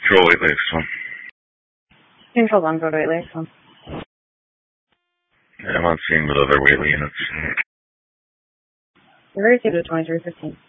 Control 8 Lakes 1. Control 1, go to 8 Lakes 1. Yeah, I'm on scene with other Whately units. You received a 2315.